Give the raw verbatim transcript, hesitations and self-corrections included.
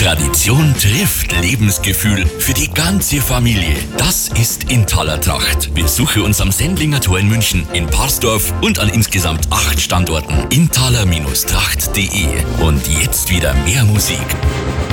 Tradition trifft Lebensgefühl für die ganze Familie. Das ist Intaler Tracht. Besuche uns am Sendlinger Tor in München, in Parsdorf und an insgesamt acht Standorten. intaler Tracht punkt de. Und jetzt wieder mehr Musik.